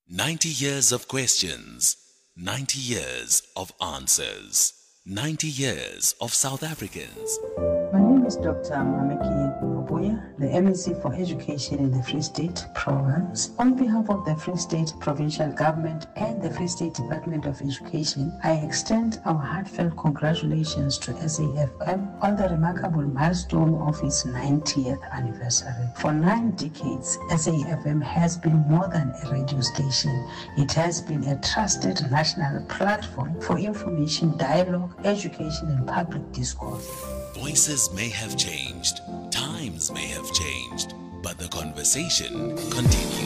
90 years of questions, 90 years of answers, 90 years of South Africans. My name is Dr. Mameki Obuya, the MEC for Education in the Free State Province. On behalf of the Free State Provincial Government and the Free State Department of Education, I extend our heartfelt congratulations to SAFM on the remarkable milestone of its 90th anniversary. For 9 decades, SAFM has been more than a radio station. It has been a trusted national platform for information, dialogue, education, and public discourse. Voices may have changed, times may have changed, but the conversation continues.